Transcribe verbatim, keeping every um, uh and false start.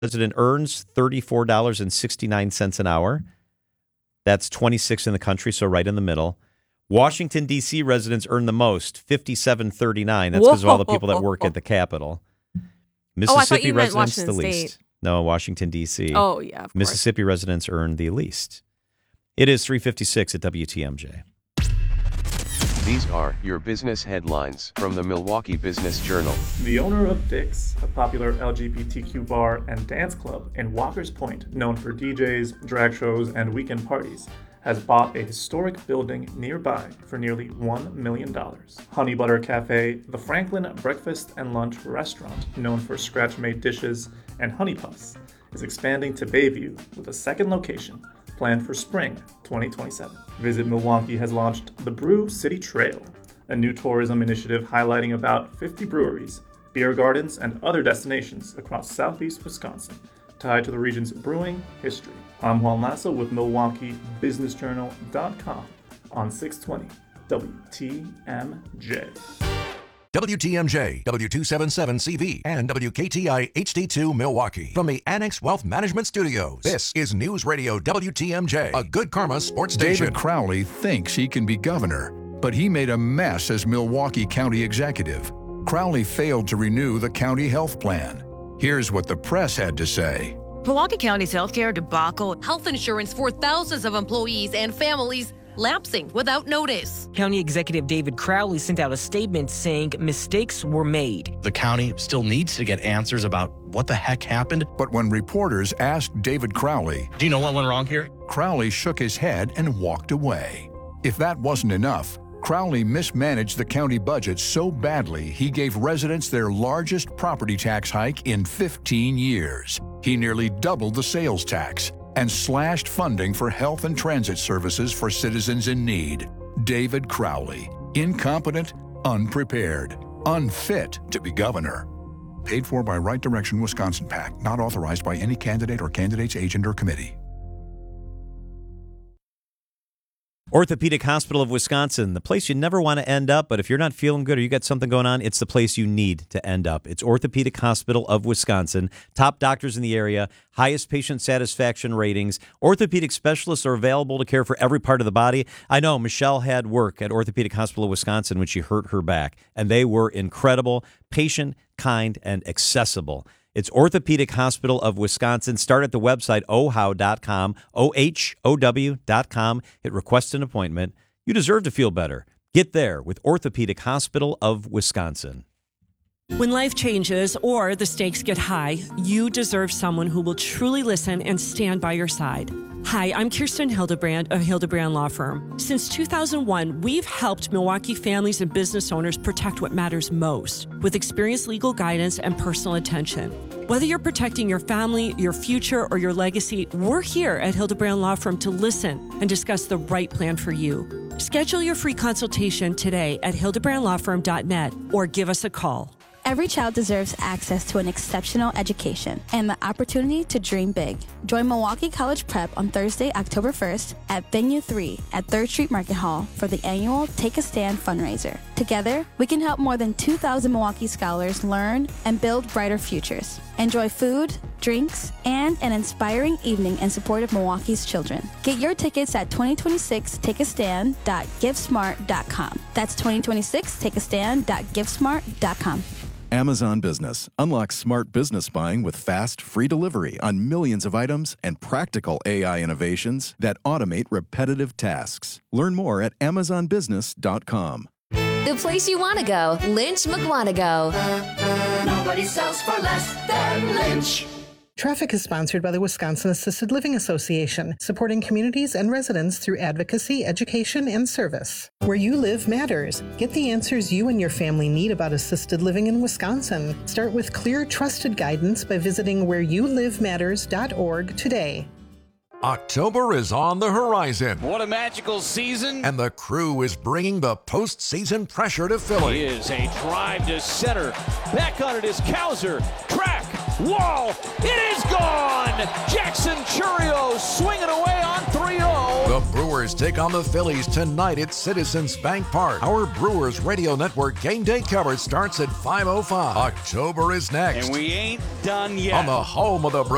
resident earns thirty-four dollars and sixty-nine cents an hour. That's twenty-six in the country, so right in the middle. Washington, D C residents earn the most, fifty-seven dollars and thirty-nine cents. That's because of all the people that work at the Capitol. Mississippi oh, I thought you meant residents Washington the State. least. No, Washington, D C. Oh, yeah, of course. Mississippi residents earn the least. It is three fifty-six at W T M J. These are your business headlines from the Milwaukee Business Journal. The owner of Dick's, a popular L G B T Q bar and dance club in Walker's Point, known for D Js, drag shows, and weekend parties, has bought a historic building nearby for nearly one million dollars. Honey Butter Cafe, the Franklin breakfast and lunch restaurant known for scratch-made dishes and honey puffs, is expanding to Bayview with a second location planned for spring twenty twenty-seven. Visit Milwaukee has launched the Brew City Trail, a new tourism initiative highlighting about fifty breweries, beer gardens, and other destinations across southeast Wisconsin, tied to the region's brewing history. I'm Juan Lasso with Milwaukee Business Journal dot com on six twenty W T M J. W T M J, W two seventy-seven C V, and W K T I H D two Milwaukee. From the Annex Wealth Management Studios, this is News Radio W T M J, a Good Karma sports station. David Crowley thinks he can be governor, but he made a mess as Milwaukee County executive. Crowley failed to renew the county health plan. Here's what the press had to say. Milwaukee County's healthcare debacle, health insurance for thousands of employees and families lapsing without notice. County Executive David Crowley sent out a statement saying mistakes were made. The county still needs to get answers about what the heck happened. But when reporters asked David Crowley, do you know what went wrong here? Crowley shook his head and walked away. If that wasn't enough, Crowley mismanaged the county budget so badly he gave residents their largest property tax hike in fifteen years. He nearly doubled the sales tax and slashed funding for health and transit services for citizens in need. David Crowley, incompetent, unprepared, unfit to be governor. Paid for by Right Direction Wisconsin PAC, not authorized by any candidate or candidate's agent or committee. Orthopedic Hospital of Wisconsin, the place you never want to end up, but if you're not feeling good or you got something going on, it's the place you need to end up. It's Orthopedic Hospital of Wisconsin. Top doctors in the area, highest patient satisfaction ratings. Orthopedic specialists are available to care for every part of the body. I know Michelle had work at Orthopedic Hospital of Wisconsin when she hurt her back, and they were incredible, patient, kind, and accessible. It's Orthopedic Hospital of Wisconsin. Start at the website o h o w dot com, O H O W dot com. Hit request an appointment. You deserve to feel better. Get there with Orthopedic Hospital of Wisconsin. When life changes or the stakes get high, you deserve someone who will truly listen and stand by your side. Hi, I'm Kirsten Hildebrand of Hildebrand Law Firm. Since two thousand one, we've helped Milwaukee families and business owners protect what matters most with experienced legal guidance and personal attention. Whether you're protecting your family, your future, or your legacy, we're here at Hildebrand Law Firm to listen and discuss the right plan for you. Schedule your free consultation today at hildebrand law firm dot net or give us a call. Every child deserves access to an exceptional education and the opportunity to dream big. Join Milwaukee College Prep on Thursday, October first at Venue three at third Street Market Hall for the annual Take a Stand fundraiser. Together, we can help more than two thousand Milwaukee scholars learn and build brighter futures. Enjoy food, drinks, and an inspiring evening in support of Milwaukee's children. Get your tickets at twenty twenty-six take a stand dot give smart dot com. That's twenty twenty-six take a stand dot give smart dot com. Amazon Business. Unlock smart business buying with fast, free delivery on millions of items and practical A I innovations that automate repetitive tasks. Learn more at amazon business dot com. The place you want to go, Lynch McWanago. Nobody sells for less than Lynch. Traffic is sponsored by the Wisconsin Assisted Living Association, supporting communities and residents through advocacy, education, and service. Where you live matters. Get the answers you and your family need about assisted living in Wisconsin. Start with clear, trusted guidance by visiting where you live matters dot org today. October is on the horizon. What a magical season. And the Crew is bringing the postseason pressure to Philly. It is a drive to center. Back on it is Cowser. Track. Wall. It is gone. Jackson Churio swinging away on three oh. The Brewers take on the Phillies tonight at Citizens Bank Park. Our Brewers Radio Network game day coverage starts at five oh five. October is next. And we ain't done yet. On the home of the Brewers.